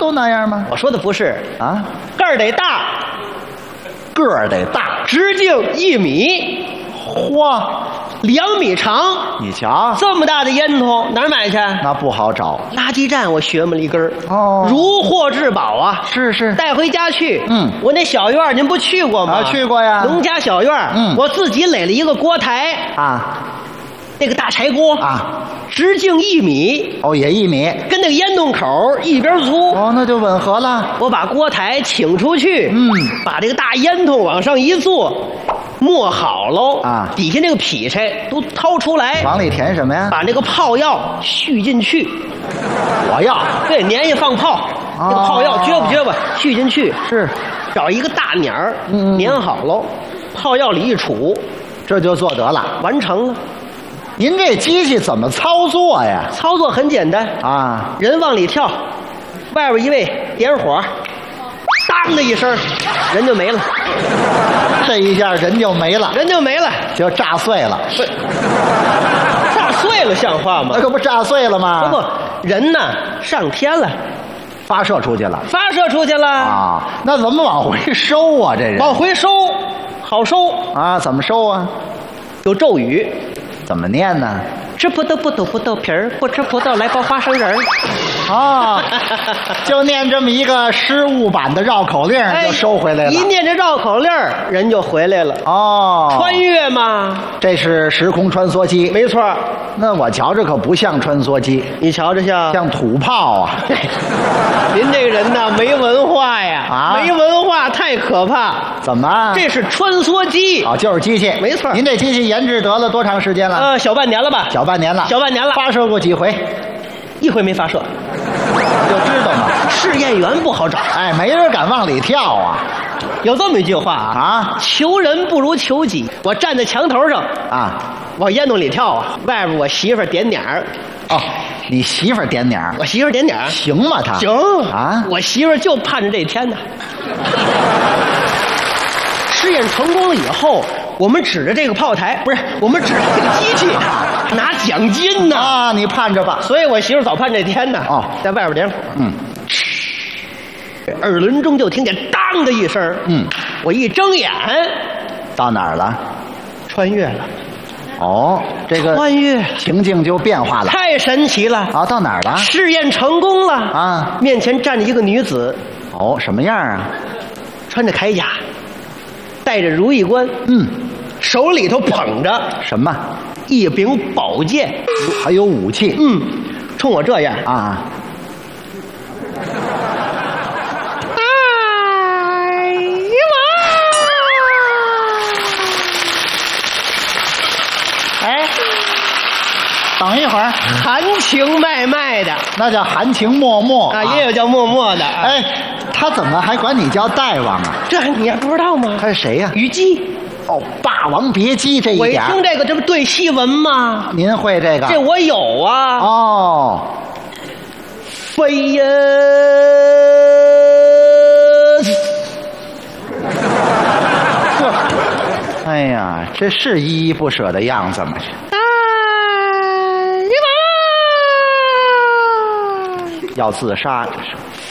都那样吗？ 我说的不是啊， 个儿得大， 个儿得大， 直径1米嚯， ，2米长， 你瞧， 这么大的烟筒哪儿买去？ 那不好找。 垃圾站我学么了一根儿， 哦如获至宝啊！ 是是， 带回家去。 嗯， 我那小院儿您不去过吗？ 啊，去过呀。 农家小院儿， 嗯我自己垒了一个锅台， 啊那个大柴锅啊， 直径1米， 哦，也1米。 跟那个烟洞口一边粗。 哦，那就吻合了。 我把锅台请出去， 嗯， 把这个大烟筒往上一坐，磨好喽啊底下那个劈柴都掏出来， 往里填什么呀？ 把那个炮药续进去。 火药。 对，粘液放炮，那个炮药撅吧撅吧续进去， 是， 找一个大捻儿， 嗯粘好喽，炮药里一杵， 这就做得了。 完成了。 您这机器怎么操作呀？ 操作很简单， 啊， 人往里跳，外边一位点火，当的一声，人就没了， 这一下人就没了， 人就没了， 就炸碎了。 炸碎了像话吗那？可不炸碎了吗？ 不，人呢上天了， 发射出去了。 发射出去了， 啊，那怎么往回收啊？这人往回收，好收， 啊，怎么收啊？ 有咒语。 怎么念呢？ 吃葡萄不吐葡萄皮儿，不吃葡萄来包花生仁儿。 啊，就念这么一个失误版的绕口令就收回来了。 一念这绕口令儿，人就回来了。 哦， 穿越嘛， 这是时空穿梭机。 没错。 那我瞧着可不像穿梭机， 你瞧着像， 像土炮啊！ 您这个人呐，没文化呀， 啊没文化太可怕。 怎么？ 这是穿梭机， 哦，就是机器， 没错您这机器研制得了多长时间了？ 小半年了吧？ 小半年了。 小半年了， 发射过几回？ 一回没发射， 就知道嘛。 试验员不好找。 哎，没人敢往里跳啊！ 有这么一句话啊， 啊求人不如求己。我站在墙头上， 啊！ 往烟囱里跳啊，外边我媳妇儿点点儿， 哦，你媳妇儿点点儿我媳妇儿点点儿， 行吗？她行啊， 我媳妇儿就盼着这天呢。试验成功了以后，我们指着这个炮台，不是，我们指着这个机器拿奖金呢。 啊，你盼着吧。 所以我媳妇儿早盼这天呢。 哦， 在外边点火， 嗯， 耳轮中就听见当的一声，我一睁眼， 到哪儿了？ 穿越了， 哦，这个穿越情境就变化了。 太神奇了。 啊，到哪儿了？ 试验成功了啊！ 面前站着一个女子， 哦，什么样啊？ 穿着铠甲，戴着如意冠，手里头捧着什么？ 一柄宝剑， 还有武器？ 冲我这样啊！哎，等一会儿， 含情脉脉的那叫含情脉脉啊，也有叫默默的。 哎，他怎么还管你叫大王啊？ 这你还不知道吗？ 他是谁呀？ 虞姬。 哦，《霸王别姬》这一我一点， 听这个，这不对戏文吗？ 您会这个？ 这我有啊。 哦， 飞呀！ 哎呀，这是依依不舍的样子吗？要自杀，这是。